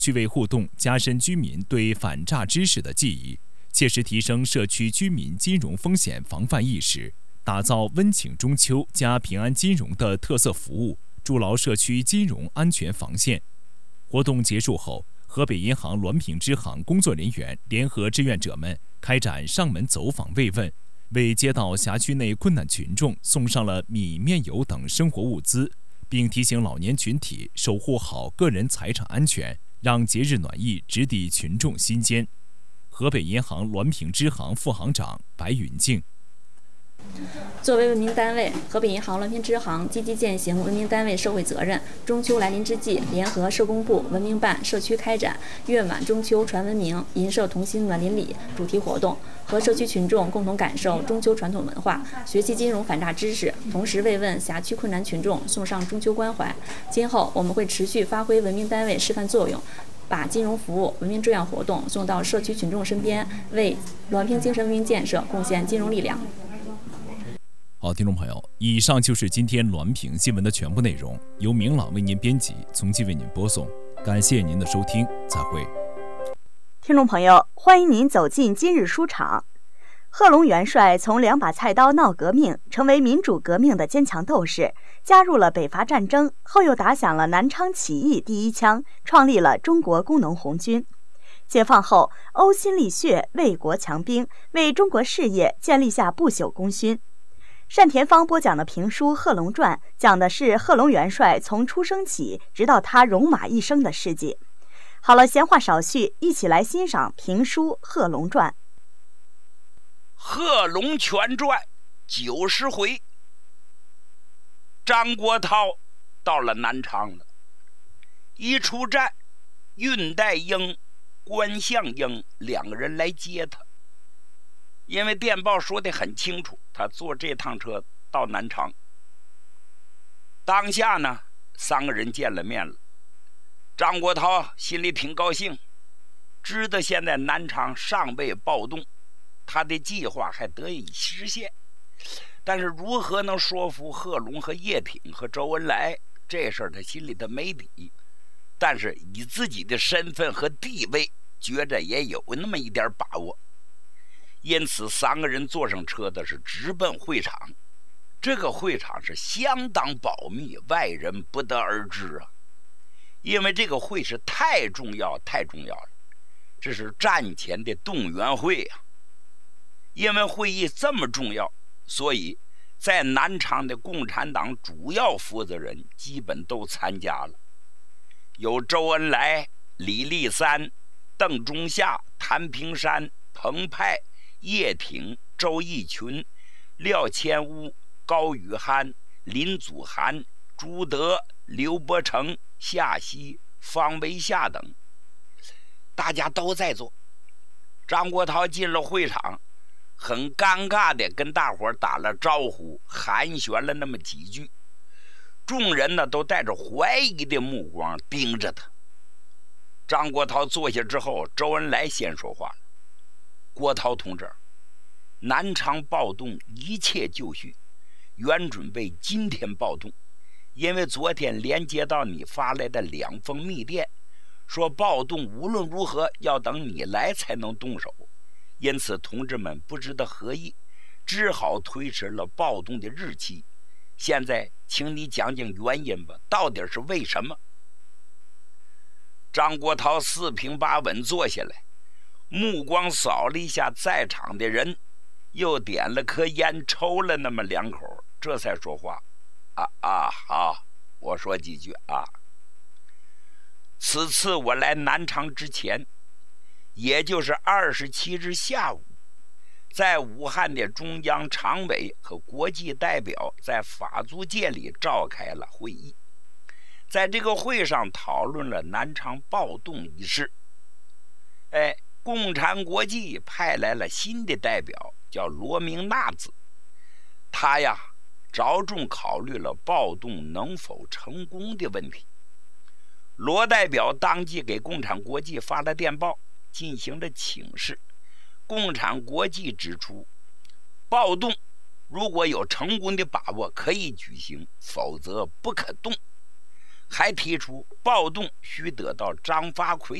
趣味互动加深居民对反诈知识的记忆，切实提升社区居民金融风险防范意识，打造温情中秋加平安金融的特色服务，筑牢社区金融安全防线。活动结束后，河北银行滦平支行工作人员联合志愿者们开展上门走访慰问，为街道辖区内困难群众送上了米面油等生活物资，并提醒老年群体守护好个人财产安全，让节日暖意直抵群众心间。河北银行滦平支行副行长白云静。 作为文明单位，河北银行滦平支行积极践行文明单位社会责任。中秋来临之际，联合社工部、文明办、社区开展“月满中秋传文明，银社同心暖邻里”主题活动，和社区群众共同感受中秋传统文化，学习金融反诈知识，同时慰问辖区困难群众，送上中秋关怀。今后我们会持续发挥文明单位示范作用，把金融服务、文明志愿活动送到社区群众身边，为滦平精神文明建设贡献金融力量。 好，听众朋友，以上就是今天滦平新闻的全部内容，由明朗为您编辑，从期为您播送。感谢您的收听，再会。 听众朋友，欢迎您走进今日书场。贺龙元帅从2把菜刀闹革命，成为民主革命的坚强斗士，加入了北伐战争，后又打响了南昌起义第一枪，创立了中国工农红军。解放后，呕心沥血，为国强兵，为中国事业建立下不朽功勋。单田芳播讲的评书《贺龙传》讲的是贺龙元帅从出生起直到他戎马一生的事迹。好了，闲话少叙，一起来欣赏评书《贺龙传》。《 贺龙全传》90回。张国焘到了南昌了，一出战，恽代英、关向英2个人来接他。因为电报说得很清楚，他坐这趟车到南昌。当下呢，3个人见了面了。张国焘心里挺高兴，知道现在南昌尚未暴动，他的计划还得以实现。但是如何能说服贺龙和叶挺和周恩来，这事儿他心里头没底。但是以自己的身份和地位，觉着也有那么一点把握。因此3个人坐上车的是直奔会场。这个会场是相当保密，外人不得而知啊。因为这个会是太重要了，这是战前的动员会啊。因为会议这么重要，所以在南昌的共产党主要负责人基本都参加了，有周恩来、李立三、邓中夏、谭平山、彭湃、叶挺、周逸群、廖千屋、高宇涵、林祖涵、朱德、刘伯承、夏曦、方维夏等，大家都在座。张国焘进了会场，很尴尬地跟大伙打了招呼，寒暄了那么几句。众人呢都带着怀疑的目光盯着他。张国焘坐下之后，周恩来先说话了：“国焘同志，南昌暴动一切就绪，原准备今天暴动，因为昨天连接到你发来的2封密电，说暴动无论如何要等你来才能动手，因此同志们不知道何意，只好推迟了暴动的日期。现在请你讲讲原因吧，到底是为什么？”张国焘四平八稳坐下来，目光扫了一下在场的人，又点了颗烟，抽了那么2口，这才说话：“好，我说几句啊。此次我来南昌之前，也就是27日下午，在武汉的中央常委和国际代表在法租界里召开了会议，在这个会上讨论了南昌暴动一事。共产国际派来了新的代表，叫罗明纳子。他呀着重考虑了暴动能否成功的问题。罗代表当即给共产国际发了电报，进行了请示。共产国际指出，暴动如果有成功的把握可以举行，否则不可动。 还提出暴动须得到张发奎